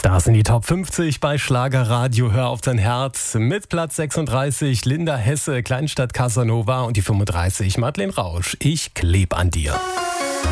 Da sind die Top 50 bei Schlagerradio. Hör auf dein Herz. Mit Platz 36 Linda Hesse, Kleinstadt Casanova und die 35 Madeleine Rausch. Ich kleb an dir.